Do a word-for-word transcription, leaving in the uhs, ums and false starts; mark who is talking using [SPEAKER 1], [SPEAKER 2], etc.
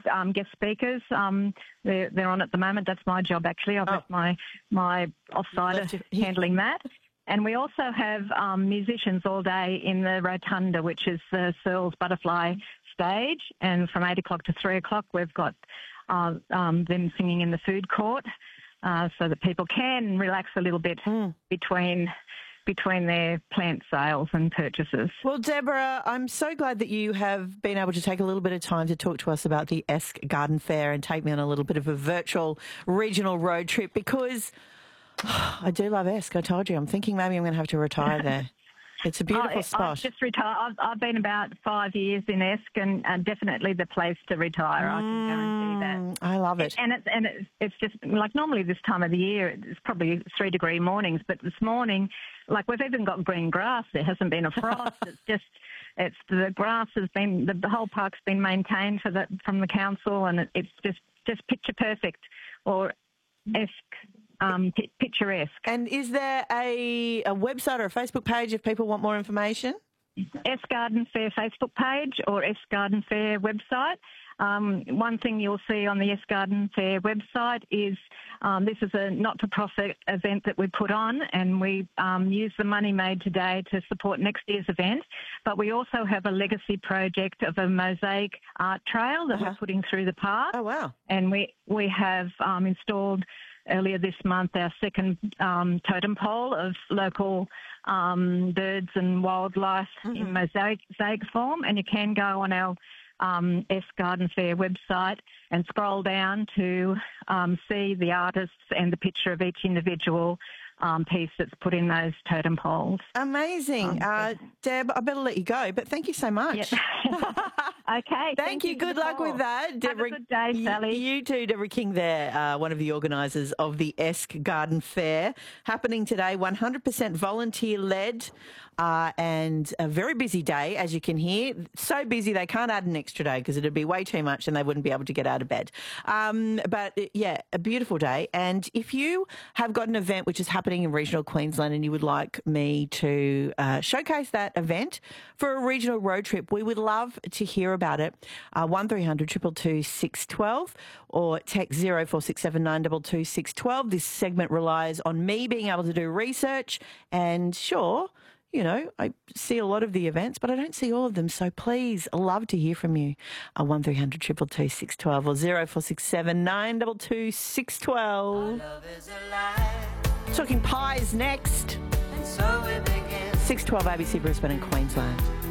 [SPEAKER 1] um, guest speakers. Um, they're, they're on at the moment. That's my job, actually. I've
[SPEAKER 2] Oh.
[SPEAKER 1] left my, my offsider handling that. And we also have um, musicians all day in the rotunda, which is the Searles Butterfly stage. And from eight o'clock to three o'clock, we've got uh, um, them singing in the food court uh, so that people can relax a little bit mm. between between their plant sales and purchases.
[SPEAKER 2] Well, Deborah, I'm so glad that you have been able to take a little bit of time to talk to us about the Esk Garden Fair and take me on a little bit of a virtual regional road trip, because oh, I do love Esk. I told you. I'm thinking maybe I'm going to have to retire there. It's a beautiful
[SPEAKER 1] I,
[SPEAKER 2] spot.
[SPEAKER 1] I've just retired. I've, I've been about five years in Esk, and uh, definitely the place to retire. Mm, I can guarantee that.
[SPEAKER 2] I love it.
[SPEAKER 1] And it's and it's, it's just like normally this time of the year, it's probably three degree mornings, but this morning, like we've even got green grass. There hasn't been a frost. It's just it's the grass has been the, the whole park's been maintained for the from the council, and it, it's just just picture perfect or Esk. Um, p- picturesque.
[SPEAKER 2] And is there a, a website or a Facebook page if people want more information?
[SPEAKER 1] Esk Garden Fair Facebook page or Esk Garden Fair website. Um, one thing you'll see on the Esk Garden Fair website is um, this is a not-for-profit event that we put on, and we um, use the money made today to support next year's event. But we also have a legacy project of a mosaic art trail that uh-huh. we're putting through the park.
[SPEAKER 2] Oh, wow.
[SPEAKER 1] And we, we have um, installed earlier this month our second um, totem pole of local um, birds and wildlife mm-hmm. in mosaic, mosaic form, and you can go on our um, Esk Garden Fair website and scroll down to um, see the artists and the picture of each individual um, piece that's put in those totem poles.
[SPEAKER 2] Amazing. Um, uh, Deb, I better let you go, but thank you so much.
[SPEAKER 1] Yep. Okay.
[SPEAKER 2] Thank, thank you. you. Good luck with that.
[SPEAKER 1] Deborah, Have a good day, Sally.
[SPEAKER 2] You, you too, Deborah King there, uh, one of the organisers of the Esk Garden Fair, happening today, one hundred percent volunteer-led uh, and a very busy day, as you can hear. So busy they can't add an extra day because it would be way too much and they wouldn't be able to get out of bed. Um, but, yeah, a beautiful day. And if you have got an event which is happening in regional Queensland and you would like me to uh, showcase that event for a regional road trip, we would love to hear about it. Uh, one three hundred two two two six one two or text zero four six seven nine two two six one two. This segment relies on me being able to do research, and sure, you know, I see a lot of the events, but I don't see all of them. So please, I'd love to hear from you. Uh, one three hundred two two two six one two or zero four six seven nine two two six one two. Talking pies next. And so we begin. six twelve A B C Brisbane and Queensland.